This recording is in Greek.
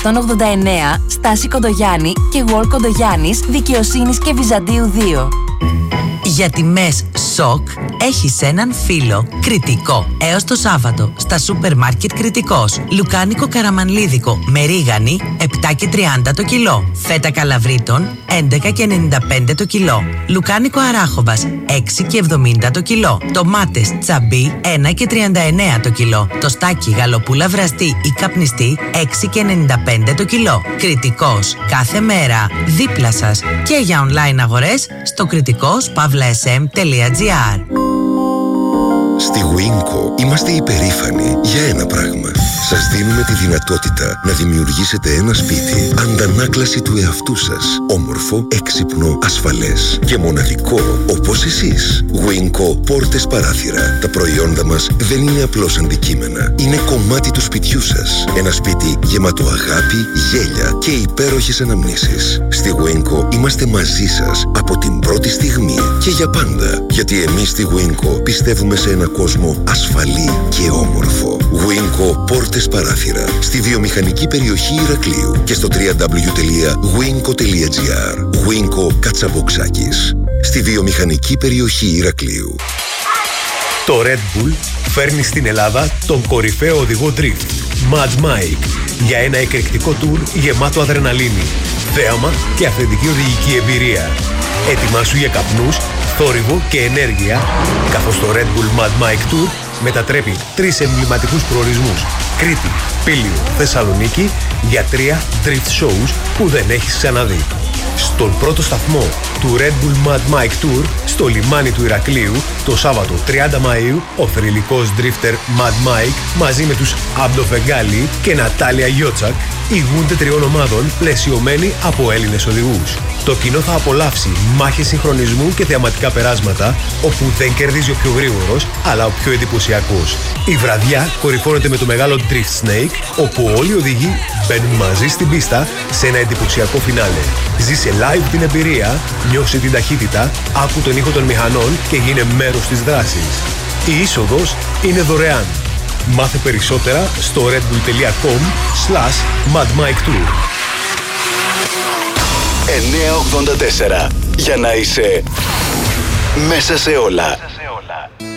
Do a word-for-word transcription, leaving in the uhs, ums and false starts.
εκατόν ογδόντα εννέα, Στάση Κοντογιάννη και Γουόλ Κοντογιάννης, Δικαιοσύνης και Βυζαντίου δύο. Για τιμές σοκ έχεις έναν φίλο. Κρητικό. Έως το Σάββατο στα σούπερ μάρκετ Κρητικός. Λουκάνικο καραμανλίδικο με ρίγανη επτά και τριάντα το κιλό. Φέτα καλαβρίτων έντεκα και ενενήντα πέντε το κιλό. Λουκάνικο αράχοβας έξι και εβδομήντα το κιλό. Τομάτες τσαμπί ένα και τριάντα εννέα το κιλό. Τοστάκι γαλοπούλα βραστή ή καπνιστή έξι και ενενήντα πέντε το κιλό. Κρητικός. Κάθε μέρα δίπλα σας και για online αγορές στο κρητικός παύλα ες εμ τελεία τζι άρ. Στη Winco είμαστε υπερήφανοι για ένα πράγμα. Σας δίνουμε τη δυνατότητα να δημιουργήσετε ένα σπίτι αντανάκλαση του εαυτού σας. Όμορφο, έξυπνο, ασφαλές και μοναδικό όπως εσείς. Winco πόρτες παράθυρα. Τα προϊόντα μας δεν είναι απλώς αντικείμενα. Είναι κομμάτι του σπιτιού σας. Ένα σπίτι γεμάτο αγάπη, γέλια και υπέροχες αναμνήσεις. Στη Winco είμαστε μαζί σας από την πρώτη στιγμή και για πάντα. Γιατί εμείς στη Winco πιστεύουμε σε ένα κόσμο ασφαλή και όμορφο. Winco πόρτες παράθυρα στη βιομηχανική περιοχή Ηρακλείου και στο double-u double-u double-u τελεία winco τελεία τζι άρ. Winco Κατσαμποξάκης στη βιομηχανική περιοχή Ηρακλείου. Το Red Bull φέρνει στην Ελλάδα τον κορυφαίο οδηγό drift, Mad Mike, για ένα εκρηκτικό tour γεμάτο αδρεναλίνη, θέαμα και αυθεντική οδηγική εμπειρία. Ετοιμάσου για καπνούς, θόρυβο και ενέργεια, καθώς το Red Bull Mad Mike Tour μετατρέπει τρεις εμβληματικούς προορισμούς, Κρήτη, Πήλιο, Θεσσαλονίκη, για τρία drift shows που δεν έχεις ξαναδεί. Στον πρώτο σταθμό του Red Bull Mad Mike Tour, στο λιμάνι του Ηρακλείου, το Σάββατο τριάντα Μαΐου, ο θρυλικός drifter Mad Mike μαζί με τους Άμπτο Φεγγάλι και Νατάλια Γιότσακ ηγούνται τριών ομάδων πλαισιωμένοι από Έλληνες οδηγούς. Το κοινό θα απολαύσει μάχες συγχρονισμού και θεαματικά περάσματα, όπου δεν κερδίζει ο πιο γρήγορος, αλλά ο πιο εντυπωσιακός. Η βραδιά κορυφώνεται με το μεγάλο Drift Snake, όπου όλοι οι οδηγοί μπαίνουν μαζί στην πίστα σε ένα εντυπωσιακό φινάλε. Ζήσε live την εμπειρία, νιώσε την ταχύτητα, άκου τον ήχο των μηχανών και γίνε μέρος της δράσης. Η είσοδος είναι δωρεάν. Μάθε περισσότερα στο redbull τελεία com slash madmiketour. εννιακόσια ογδόντα τέσσερα. Για να είσαι μέσα σε όλα.